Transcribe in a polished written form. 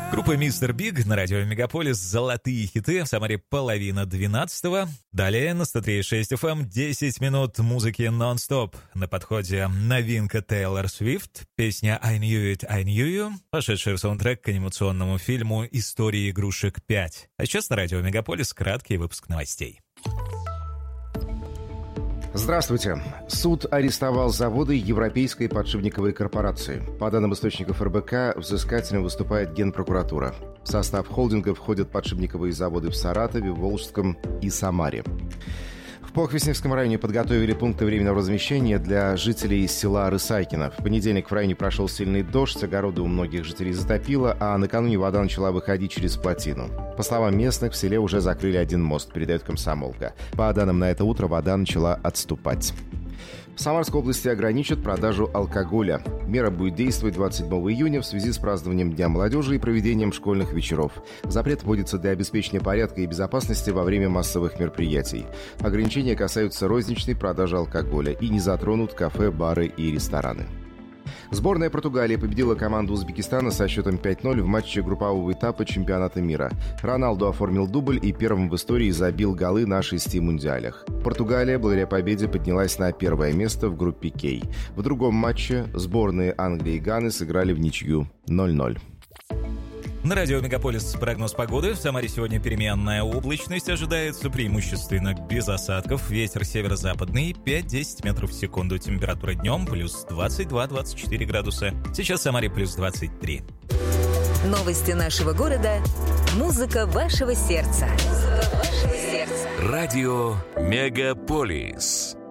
Группа «Мистер Биг» на радио «Мегаполис». Золотые хиты. В Самаре половина 12-го. Далее на 103.6 FM 10 минут музыки нон-стоп. На подходе новинка Тейлор Свифт. Песня «I Knew It, I Knew You», пошедшая в саундтрек к анимационному фильму «Истории игрушек 5». А сейчас на радио «Мегаполис» краткий выпуск новостей. Здравствуйте. Суд арестовал заводы Европейской подшипниковой корпорации. По данным источников РБК, взыскателем выступает Генпрокуратура. В состав холдинга входят подшипниковые заводы в Саратове, Волжском и Самаре. В Похвестневском районе подготовили пункты временного размещения для жителей села Рысайкино. В понедельник в районе прошел сильный дождь, огороды у многих жителей затопило, а накануне вода начала выходить через плотину. По словам местных, в селе уже закрыли один мост, передает «Комсомолка». По данным на это утро, вода начала отступать. В Самарской области ограничат продажу алкоголя. Мера будет действовать 27 июня в связи с празднованием Дня молодежи и проведением школьных вечеров. Запрет вводится для обеспечения порядка и безопасности во время массовых мероприятий. Ограничения касаются розничной продажи алкоголя и не затронут кафе, бары и рестораны. Сборная Португалии победила команду Узбекистана со счетом 5-0 в матче группового этапа чемпионата мира. Роналду оформил дубль и первым в истории забил голы на 6 мундиалях. Португалия благодаря победе поднялась на первое место в группе К. В другом матче сборные Англии и Ганы сыграли в ничью 0-0. На радио «Мегаполис» прогноз погоды. В Самаре сегодня переменная облачность ожидается, преимущественно без осадков. Ветер северо-западный 5-10 метров в секунду. Температура днем плюс 22-24 градуса. Сейчас в Самаре плюс 23. Новости нашего города. Музыка вашего сердца. Музыка вашего сердца. Радио «Мегаполис».